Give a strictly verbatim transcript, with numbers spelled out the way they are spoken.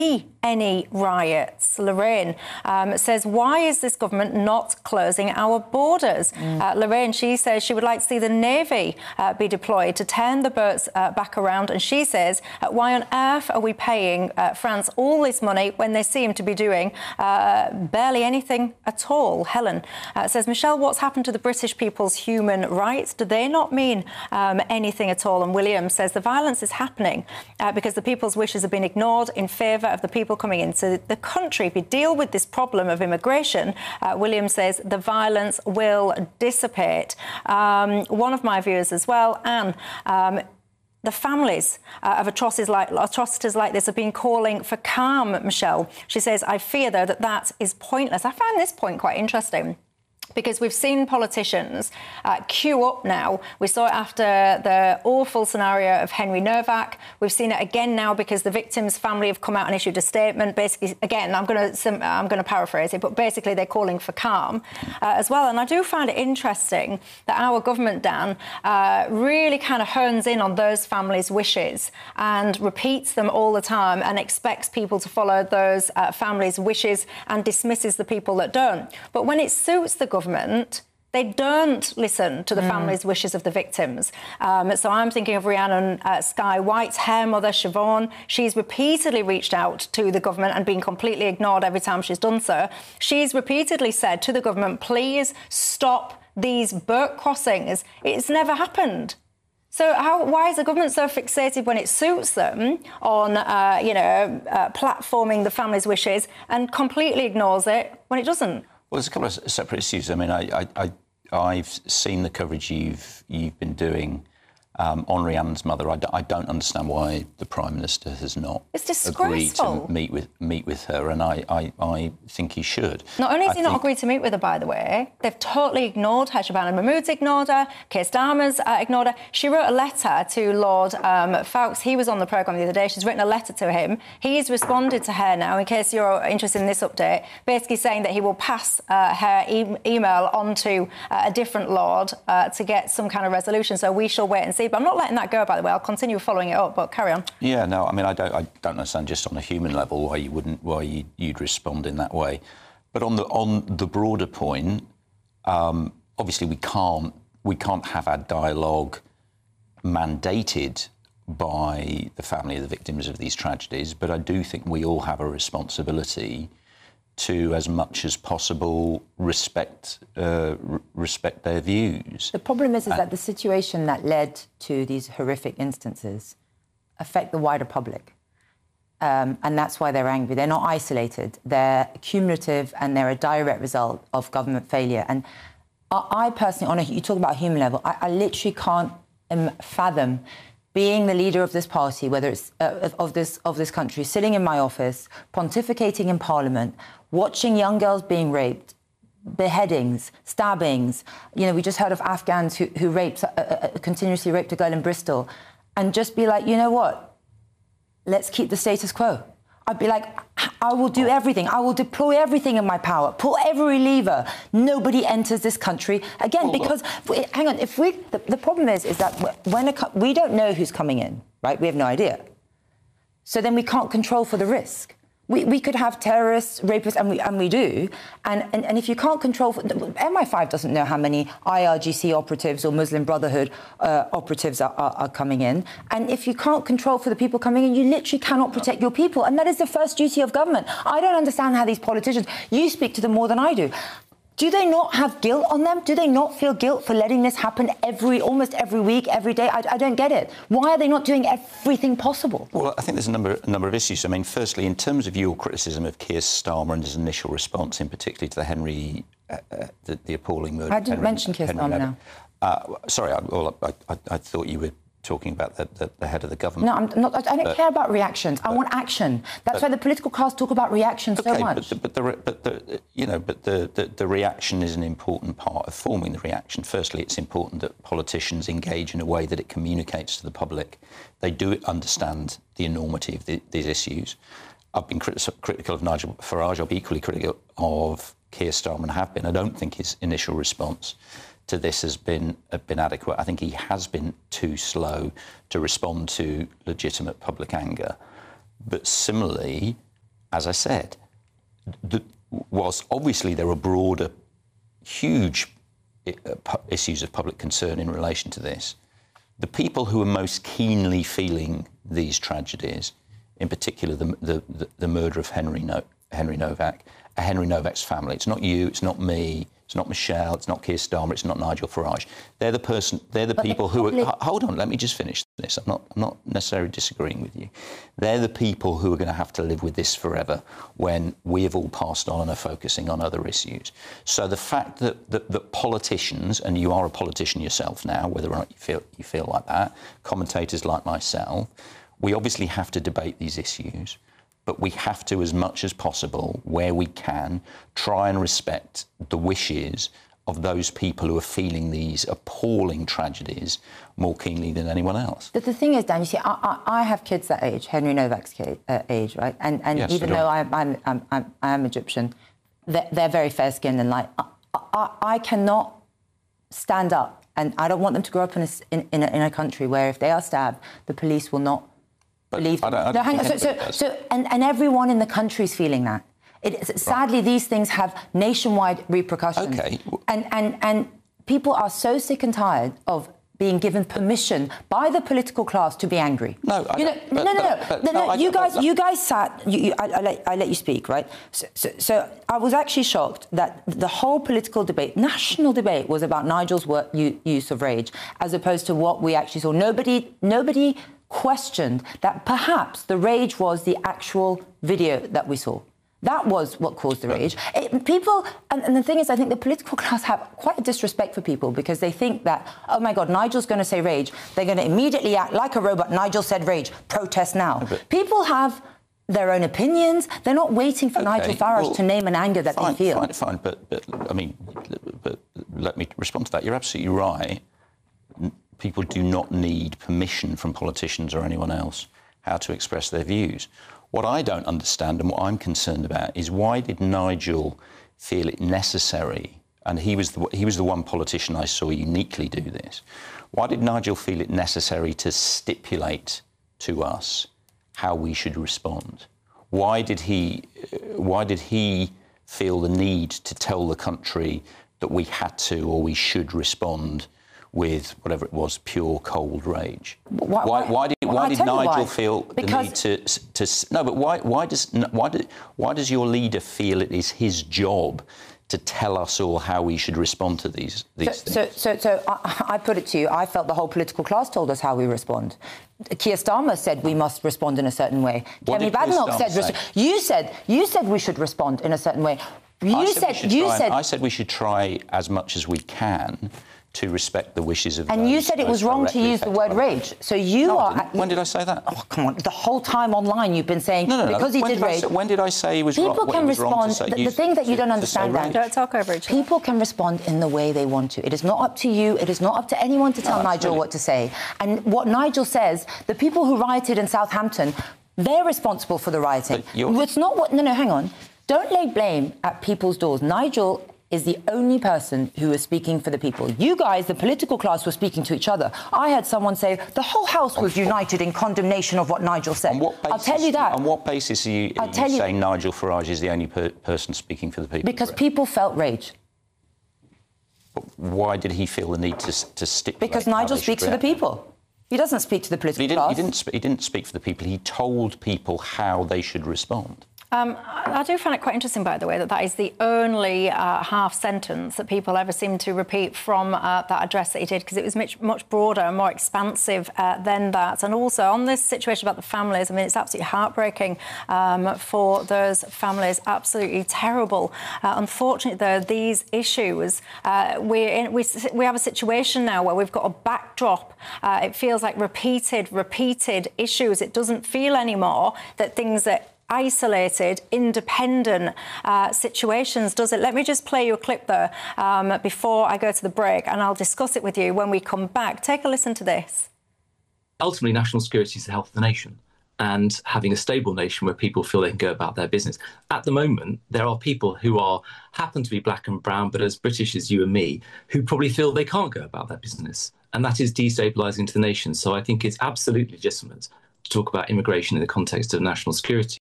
any riots. Lorraine um, says, why is this government not closing our borders? Mm. Uh, Lorraine, she says she would like to see the Navy uh, be deployed to turn the boats uh, back around. And she says, uh, why on earth are we paying uh, France all this money when they seem to be doing uh, barely anything at all? Helen uh, says, Michelle, what's happened to the British people's human rights? Do they not mean um, anything at all? And William says the violence is happening uh, because the people's wishes have been ignored in favour of the people coming into the country. If we deal with this problem of immigration, uh, William says the violence will dissipate. Um, one of my viewers as well, Anne, um, the families uh, of atrocities like, atrocities like this have been calling for calm, Michelle. She says, I fear, though, that that is pointless. I find this point quite interesting, because we've seen politicians uh, queue up now. We saw it after the awful scenario of Henry Novak. We've seen it again now because the victim's family have come out and issued a statement. Basically, again, I'm going to I'm going to paraphrase it, but basically they're calling for calm uh, as well. And I do find it interesting that our government, Dan, uh, really kind of hones in on those families' wishes and repeats them all the time and expects people to follow those uh, families' wishes and dismisses the people that don't. But when it suits the government, government, they don't listen to the mm. families' wishes of the victims. Um, so I'm thinking of Rhiannon uh, Sky White's hair mother, Siobhan. She's repeatedly reached out to the government and been completely ignored every time she's done so. She's repeatedly said to the government, please stop these boat crossings. It's never happened. So how, why is the government so fixated when it suits them on, uh, you know, uh, platforming the families' wishes and completely ignores it when it doesn't? Well, there's a couple of separate issues. I mean, I, I, I, I've seen the coverage you've you've been doing um, on Rhiannon's mother. I, d- I don't understand why the Prime Minister has not agreed to meet with meet with her, and I, I, I think he should. Not only has I he not agreed to meet with her, by the way, they've totally ignored her. Shabana Mahmood's ignored her. Keir Starmer's uh, ignored her. She wrote a letter to Lord um, Fowkes. He was on the programme the other day. She's written a letter to him. He's responded to her now, in case you're interested in this update, basically saying that he will pass uh, her e- email on to uh, a different Lord uh, to get some kind of resolution. So we shall wait and see. But I'm not letting that go, by the way. I'll continue following it up, but carry on. Yeah, no, I mean, I don't, I don't understand just on a human level why you wouldn't, why you, you'd respond in that way. But on the on the broader point, um, obviously we can't we can't have our dialogue mandated by the family of the victims of these tragedies. But I do think we all have a responsibility to, as much as possible, respect uh, r- respect their views. The problem is, is that the situation that led to these horrific instances affect the wider public. Um, and that's why they're angry. They're not isolated. They're cumulative and they're a direct result of government failure. And I, I personally, on a, you talk about a human level, I, I literally can't um, fathom being the leader of this party, whether it's uh, of this of this country, sitting in my office, pontificating in Parliament, watching young girls being raped, beheadings, stabbings. You know, we just heard of Afghans who, who raped, uh, uh, continuously raped a girl in Bristol, and just be like, you know what? Let's keep the status quo. I'd be like, I will do everything. I will deploy everything in my power, pull every lever. Nobody enters this country again. Hold because, on. hang on, if we, the, the problem is, is that when a, we don't know who's coming in, right? We have no idea. So then we can't control for the risk. We, we could have terrorists, rapists, and we and we do. And, and, and if you can't control... M I five doesn't know how many I R G C operatives or Muslim Brotherhood uh, operatives are, are, are coming in. And if you can't control for the people coming in, you literally cannot protect your people. And that is the first duty of government. I don't understand how these politicians... You speak to them more than I do. Do they not have guilt on them? Do they not feel guilt for letting this happen every, almost every week, every day? I, I don't get it. Why are they not doing everything possible? Well, I think there's a number, a number of issues. I mean, firstly, in terms of your criticism of Keir Starmer and his initial response, in particular to the Henry, uh, uh, the, the appalling murder... I didn't Henry, mention Keir Starmer now. Uh, sorry, I, well, I, I, I thought you were talking about the, the, the head of the government. No, I'm not, I don't but, care about reactions. I but, want action. That's but, why the political class talk about reaction okay, so much. But, but, the, but the, you know, but the, the, the reaction is an important part of forming the reaction. Firstly, it's important that politicians engage in a way that it communicates to the public. They do understand the enormity of the, these issues. I've been crit- critical of Nigel Farage. I'll be equally critical of Keir Starmer and have been. I don't think his initial response to this has been uh, been adequate. I think he has been too slow to respond to legitimate public anger. But similarly, as I said, the, whilst obviously there are broader, huge issues of public concern in relation to this, the people who are most keenly feeling these tragedies, in particular the, the, the, the murder of Henry, no, Henry Novak, Henry Novak's family. It's not you, it's not me, it's not Michelle, it's not Keir Starmer, it's not Nigel Farage. They're the person, they're the but people the who are... Hold on, let me just finish this. I'm not, I'm not necessarily disagreeing with you. They're the people who are going to have to live with this forever when we have all passed on and are focusing on other issues. So the fact that, that, that politicians, and you are a politician yourself now, whether or not you feel, you feel like that, commentators like myself, we obviously have to debate these issues, but we have to, as much as possible, where we can, try and respect the wishes of those people who are feeling these appalling tragedies more keenly than anyone else. But the thing is, Dan, you see, I, I, I have kids that age, Henry Novak's kid, uh, age, right? And, and yes, even though I'm, I'm, I'm, I'm, I'm Egyptian, they're, they're very fair-skinned and like, I, I, I cannot stand up, and I don't want them to grow up in a, in, in, a, in a country where if they are stabbed, the police will not But believe. I don't, I don't no, hang on. So, so, so, and, and everyone in the country is feeling that. It, sadly, right. These things have nationwide repercussions. Okay. And, and, and people are so sick and tired of being given permission by the political class to be angry. No, I you know, but, no, no, no, but, no, no, no. You I, guys, but, you guys sat. You, you, I, I, let, I let you speak, right? So, so, so I was actually shocked that the whole political debate, national debate, was about Nigel's work, use of rage, as opposed to what we actually saw. Nobody, nobody questioned that perhaps the rage was the actual video that we saw. That was what caused the rage. It, people, and, and the thing is, I think the political class have quite a disrespect for people because they think that, oh my God, Nigel's going to say rage. They're going to immediately act like a robot. Nigel said rage. Protest now. But people have their own opinions. They're not waiting for okay, Nigel Farage well, to name an anger that fine, they feel. Fine, fine, but, but I mean, but let me respond to that. You're absolutely right. People do not need permission from politicians or anyone else how to express their views. What I don't understand and what I'm concerned about is why did Nigel feel it necessary, and he was the, he was the one politician I saw uniquely do this, why did Nigel feel it necessary to stipulate to us how we should respond? Why did he, why did he feel the need to tell the country that we had to or we should respond with whatever it was, pure cold rage? Why, why, why did, why did Nigel why. feel because the need to, to... No, but why, why, does, why, do, why does your leader feel it is his job to tell us all how we should respond to these, these so, things? So, so, so I, I put it to you, I felt the whole political class told us how we respond. Keir Starmer said we must respond in a certain way. What Kemi Badenoch said... You said you said we should respond in a certain way. You I said... said, you said and, I said we should try as much as we can to respect the wishes of and those you said it was wrong to use the word rage. So you no, are... When did I say that? Oh, come on. The whole time online you've been saying no, no, no. because he when did, did rage... Say, when did I say he was People wrong? can was respond... Wrong to say, the, the thing that you don't understand, Dan... Don't talk over each other. People can respond in the way they want to. It is not up to you. It is not up to anyone to tell no, Nigel what to say. And what Nigel says, the people who rioted in Southampton, they're responsible for the rioting. It's not what... No, no, hang on. Don't lay blame at people's doors. Nigel is the only person who is speaking for the people. You guys, the political class, were speaking to each other. I had someone say the whole House was united in condemnation of what Nigel said. On what basis, I'll tell you that. On what basis are you, are you saying you, Nigel Farage is the only per person speaking for the people? Because people felt rage. But why did he feel the need to, to stipulate? Because Nigel speaks for the people. He doesn't speak to the political he didn't, class. He didn't, he didn't speak for the people. He told people how they should respond. Um, I do find it quite interesting, by the way, that that is the only uh, half sentence that people ever seem to repeat from uh, that address that he did, because it was much, much broader and more expansive uh, than that. And also on this situation about the families, I mean, it's absolutely heartbreaking um, for those families, absolutely terrible. Uh, unfortunately, though, these issues, uh, we're in, we, we have a situation now where we've got a backdrop. Uh, it feels like repeated, repeated issues. It doesn't feel anymore that things are isolated, independent uh, situations, does it? Let me just play you a clip, though, um, before I go to the break, and I'll discuss it with you when we come back. Take a listen to this. Ultimately, national security is the health of the nation, and having a stable nation where people feel they can go about their business. At the moment, there are people who are happen to be black and brown, but as British as you and me, who probably feel they can't go about their business, and that is destabilising to the nation. So I think it's absolutely legitimate to talk about immigration in the context of national security.